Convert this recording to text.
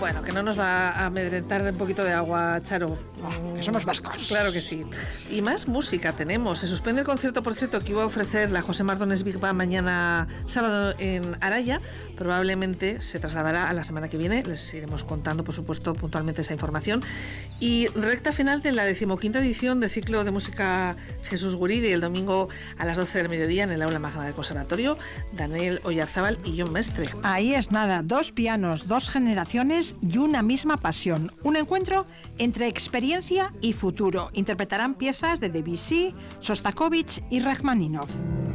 Bueno, que no nos va a amedrentar un poquito de agua, Charo. Que somos vascos. Claro que sí. Y más música tenemos. Se suspende el concierto, por cierto, que iba a ofrecer la José Mardones Big Band mañana sábado en Araya. Probablemente se trasladará a la semana que viene. Les iremos contando, por supuesto, puntualmente esa información. Y recta final de la 15ª edición del ciclo de música Jesús Guridi, el domingo a las 12 del mediodía en el aula magna del conservatorio, Daniel Oyarzábal y John Mestre. Ahí es nada, 2 pianos, 2 generaciones y una misma pasión. Un encuentro entre experiencia y futuro. Interpretarán piezas de Debussy, Sostakovich y Rachmaninoff.